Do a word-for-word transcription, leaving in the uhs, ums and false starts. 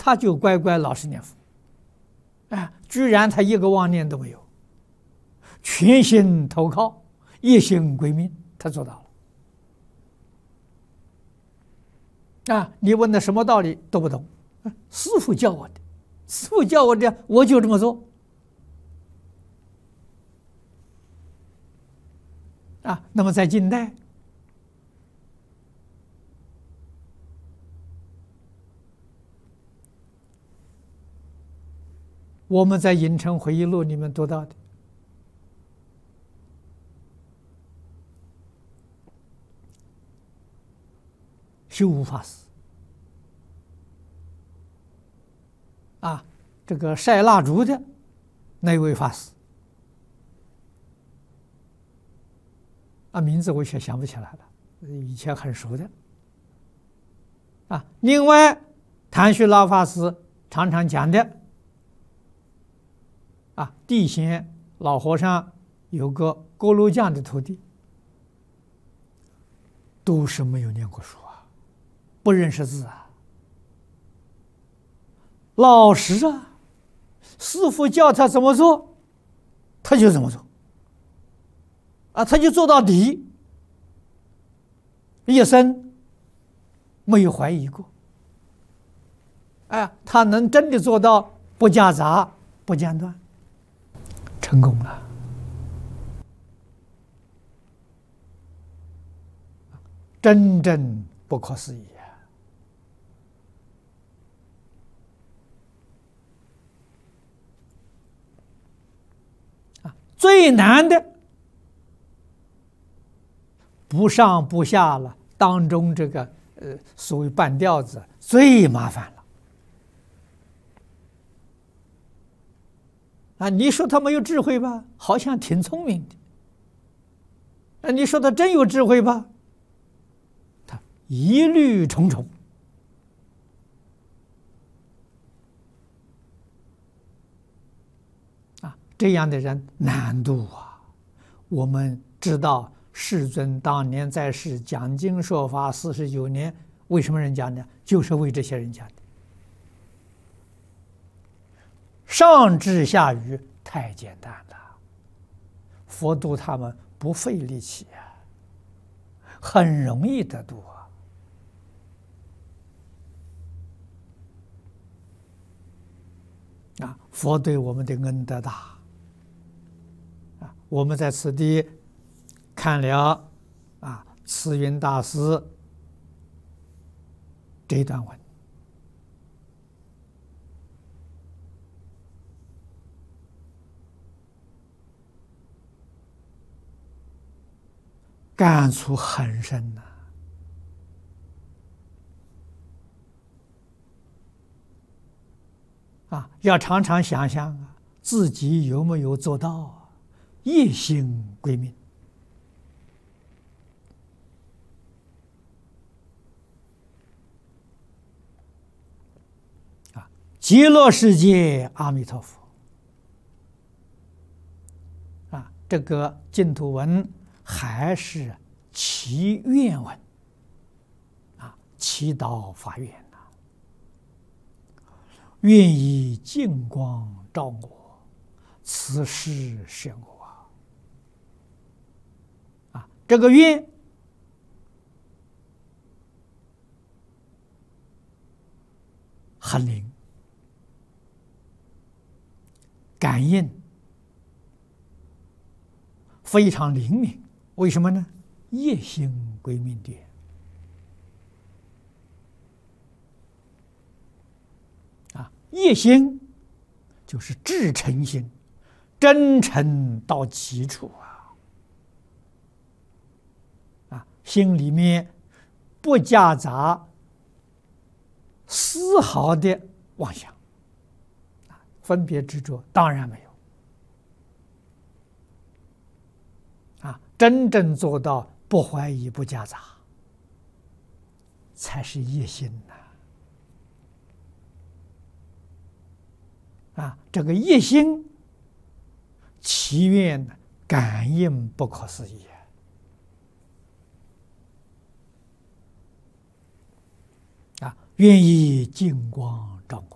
他就乖乖老实念佛，哎，居然他一个妄念都没有，全心投靠，一心归命，他做到了。啊，你问的什么道理都不懂，师父教我的，师父教我这样，我就这么做。啊，那么在近代，我们在《影城回忆录》里面读到的，修无法师啊，这个晒蜡烛的那位法师啊，名字我却想不起来了，以前很熟的啊。另外，谭旭老法师常常讲的啊，地仙老和尚有个锅炉匠的徒弟，都是没有念过书啊，不认识字啊，老实啊，师父教他怎么做，他就怎么做，啊，他就做到底，一生没有怀疑过，哎，他能真的做到不夹杂、不间断，成功了。真正不可思议啊！最难的不上不下了，当中这个呃所谓半吊子最麻烦了啊！你说他没有智慧吧，好像挺聪明的；啊，你说他真有智慧吧，他疑虑重重。啊，这样的人难度啊！我们知道。世尊当年在世讲经说法四十九年，为什么人讲呢？就是为这些人讲的。上至下愚太简单了，佛度他们不费力气啊，很容易得度啊！啊，佛对我们的恩德大啊！我们在此地。看了啊，慈云大师这段文，感触很深呐、啊！啊，要常常想想啊，自己有没有做到啊，一心归命。极乐世界阿弥陀佛啊，这个净土文还是祈愿文啊，祈祷发愿呐、啊，愿以净光照我，此事显我啊！啊，这个愿很灵。感应非常灵敏，为什么呢？业心归命点啊，业心就是至诚心，真诚到极处啊！啊，心里面不夹杂丝毫的妄想。分别执着当然没有啊，真正做到不怀疑不夹杂，才是业心呐！啊，这个业心祈愿感应不可思议啊！愿以净光照我。